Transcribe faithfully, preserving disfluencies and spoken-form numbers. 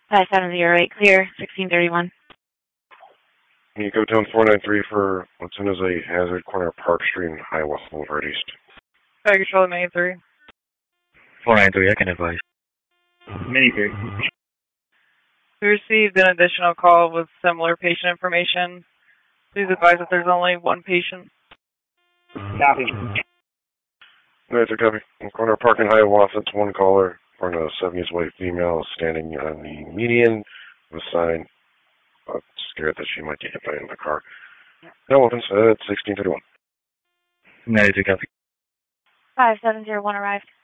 five seven zero eight, clear, sixteen thirty-one. Can you go down four nine three for what's known as a hazard corner Park Street and Hiawatha Boulevard East? Fire Control Mini three. four nine three, I can advise. Mini three. We received an additional call with similar patient information. Please advise that there's only one patient. Copy. That's a copy. In corner Park in Hiawatha, it's one caller. For a seventies white female standing on the median with a sign. I'm scared that she might get hit by another car. No weapons. Uh, it's sixteen thirty-one. ninety-two, copy. five seven zero one arrived.